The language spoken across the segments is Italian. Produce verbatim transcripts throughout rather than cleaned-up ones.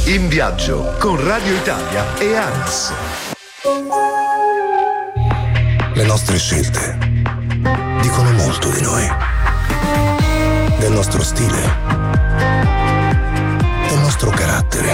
In viaggio con Radio Italia e ANAS. Le nostre scelte dicono molto di noi, del nostro stile, del nostro carattere,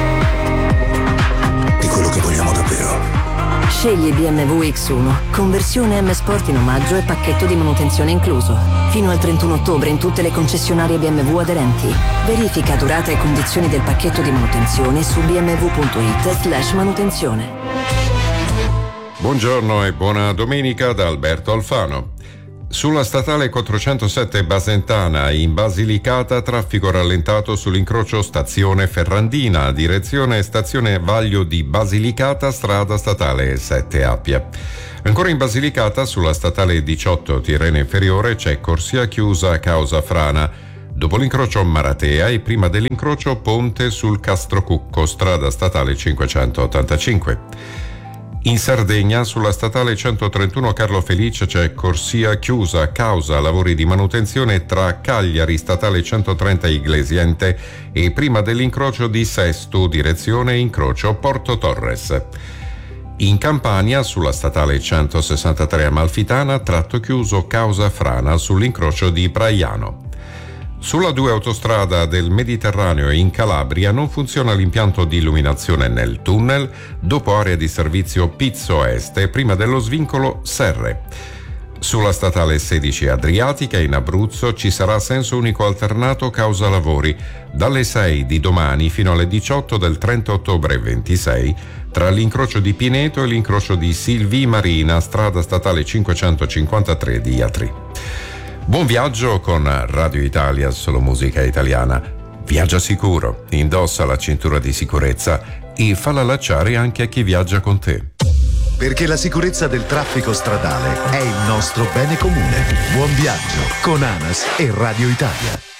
di quello che vogliamo davvero. Scegli B M W X uno, conversione M Sport in omaggio e pacchetto di manutenzione incluso. Fino al trentuno ottobre in tutte le concessionarie B M W aderenti. Verifica durata e condizioni del pacchetto di manutenzione su b m w punto i t slash manutenzione. Buongiorno e buona domenica da Alberto Alfano. Sulla statale quattrocentosette Basentana in Basilicata, traffico rallentato sull'incrocio stazione Ferrandina, direzione stazione Vaglio di Basilicata, strada statale sette Appia. Ancora in Basilicata, sulla statale diciotto Tirreno Inferiore, c'è corsia chiusa a causa frana. Dopo l'incrocio Maratea e prima dell'incrocio Ponte sul Castrocucco, strada statale cinquecentottantacinque. In Sardegna, sulla statale centotrentuno Carlo Felice, c'è corsia chiusa a causa lavori di manutenzione tra Cagliari, statale centotrenta Iglesiente, e prima dell'incrocio di Sesto, direzione incrocio Porto Torres. In Campania, sulla statale centosessantatré Amalfitana, tratto chiuso causa frana sull'incrocio di Praiano. Sulla due autostrada del Mediterraneo in Calabria non funziona l'impianto di illuminazione nel tunnel dopo area di servizio Pizzo Est prima dello svincolo Serre. Sulla statale sedici Adriatica in Abruzzo ci sarà senso unico alternato causa lavori dalle sei di domani fino alle diciotto del trenta ottobre ventisei tra l'incrocio di Pineto e l'incrocio di Silvi Marina, strada statale cinquecentocinquantatré di Atri. Buon viaggio con Radio Italia, solo musica italiana. Viaggia sicuro, indossa la cintura di sicurezza e falla allacciare anche a chi viaggia con te. Perché la sicurezza del traffico stradale è il nostro bene comune. Buon viaggio con ANAS e Radio Italia.